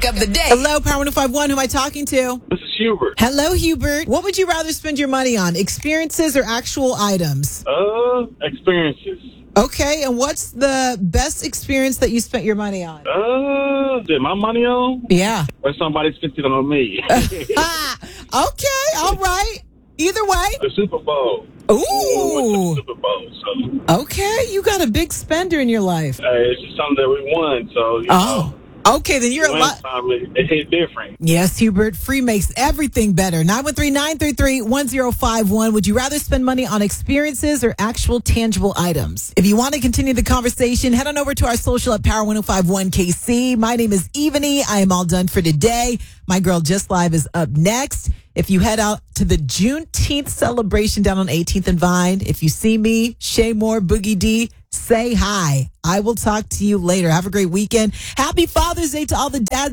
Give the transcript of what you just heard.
of the day. Hello, Power 105.1. Who am I talking to? This is Hubert. Hello, Hubert. What would you rather spend your money on, experiences or actual items? Experiences. Okay, and what's the best experience that you spent your money on? Did my money on? Yeah. Or somebody spent it on me? Okay, all right. Either way. The Super Bowl. Ooh. Went to the Super Bowl, so. Okay, you got a big spender in your life. It's just something that we won, so, you know. Okay, then you're a lot. It hit different. Yes, Hubert. Free makes everything better. 913-933-1051. Would you rather spend money on experiences or actual tangible items? If you want to continue the conversation, head on over to our social at Power 105.1 KC. My name is Evany. I am all done for today. My Girl Just Live is up next. If you head out to the Juneteenth celebration down on 18th and Vine, if you see me, Shay Moore, Boogie D, say hi. I will talk to you later. Have a great weekend. Happy Father's Day to all the dads.